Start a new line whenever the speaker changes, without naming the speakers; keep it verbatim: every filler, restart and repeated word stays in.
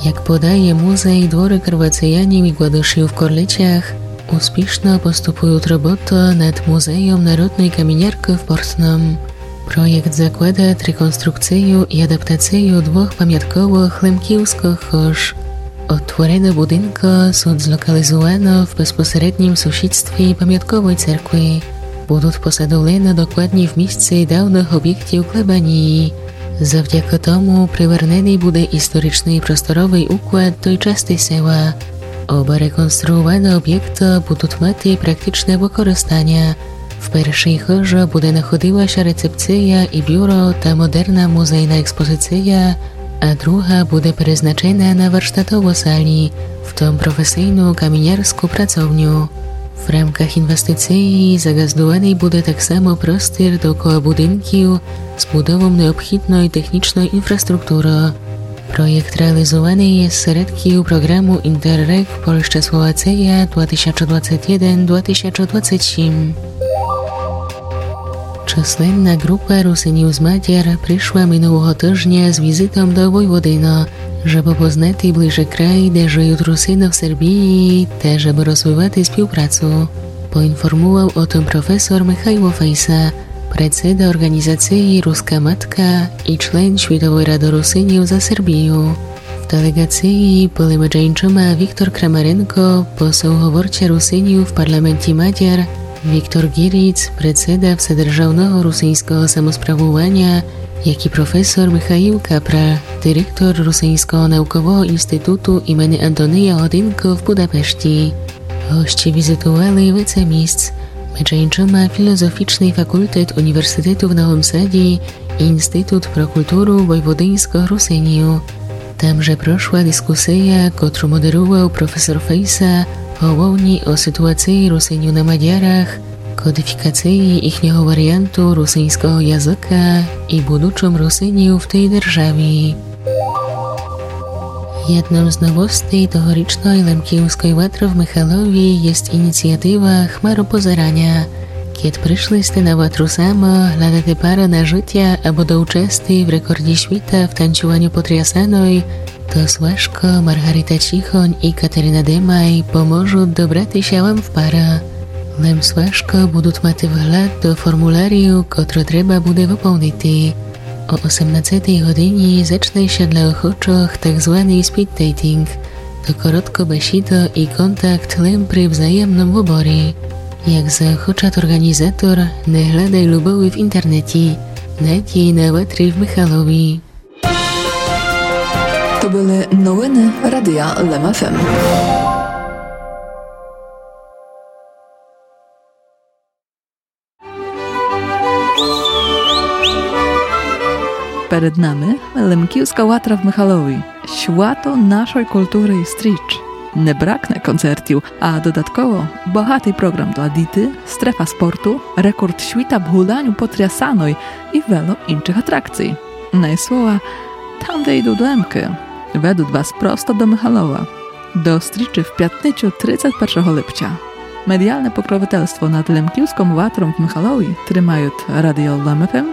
Jak podaje Muzej Dwory Karwacejani i Gładoszy w Korleciach, uspieszno postępuje robota nad Muzeum Narodnej Kamieniarki w Portnom. Projekt zakłada rekonstrukcję i adaptację dwóch pamiątkowych lemkijskich chóż. Otworzone budynki są zlokalizowane w bezpośrednim sąsiedztwie pamiątkowej cerkwy. Będą posadowane dokładnie w miejsce dawnych obiektów plebanii. Zawdzięki temu przywarnęny będzie historyczny i prostorowy układ tej części sela. Oba rekonstruowane obiekty będą mieć praktyczne wykorzystanie. W pierwszej chórze będzie nachodziła się recepcja i biuro, ta moderna muzejna ekspozycja, a druga będzie przeznaczona na warsztatową salę, w tym profesyjną kamieniarską pracownię. W ramach inwestycji zagazdowanej będzie tak samo prostor dookoła budynku z budową nieobchodnej technicznej infrastruktury. Projekt realizowany jest z środków programu Interreg Polska-Słowacja dwa tysiące dwudziesty pierwszy do dwa tysiące dwudziestego trzeciego. Czaslenna grupa Ruseniów z Madiar przyszła minionego tygodnia z wizytą do Wojwodyna, żeby poznać bliżej kraj, gdzie żyją Rusini w Serbii, też żeby rozwijać współpracę. Poinformował o tym profesor Michał Fejsa, predseda organizacji Ruska Matka i człon Światowej Rady Ruseniów za Serbię. W delegacji byli między innymi Wiktor Kramarenko, poseł hovorča Ruseniów w parlamencie Madiar, Wiktor Giric, predseda Wседержавного Rusyńskiego Samosprawowania, jak i profesor Michał Kapra, dyrektor Rusyńskiego Naukowego Instytutu imienia Antonija Hodynko w Budapeszcie. Goście wizytowali wiele miejsc, między innymi Filozoficzny Fakultet Uniwersytetu w Nowym Sadzie i Instytut pro Kulturu Wojwodyńskiego Ruseniów. Tamże proszła dyskusja, którą moderował profesor Fejsa, Połowni o sytuacji Ruseniów na Madiarach, kodyfikacji ichniego wariantu rusyńskiego języka i buduczym Ruseniów w tej державі. Jedną z nowości tegorocznej lemkijskiej łatry w Michalowie jest inicjatywa Chmaro Pozerania. Kiedy przyszliście na łatru samo, hľadáte para na życie albo do uczestni w rekordzie świata w tańczowaniu potriasanej, to Słaszko, Margarita Cichoń i Kateryna Demaj pomożą dobrać się wam w para. Lem Słaszko będą mieć wgląd do formularium, który trzeba będzie wypełnić. O osiemnastej godzinie zacznie się dla ochoczych tzw. speed dating. To krótko besido i kontakt lem przy wzajemnym wyborze. Jak zachocza organizator, nie hľadaj lubowy w internecie. Najdź jej na łatry w Michalowie.
To były nowiny Radia Lem F M. Перед нами Лемківська łatra в Михайлові. Święto naszej kultury i stricz. Nie braknie koncertów, a dodatkowo bogaty program dla dity, strefa sportu, rekord świata w hulaniu potriasanej i wielu innych atrakcji. Najsłowa tam wejdą do Lemki. Według was prosto do Michalowa. Do striczy w piątnicę trzydziestego pierwszego lipca. Medialne pokroviteľstvo nad Lemkівськą łatrą w Michalowie trzymają Radio Lem F M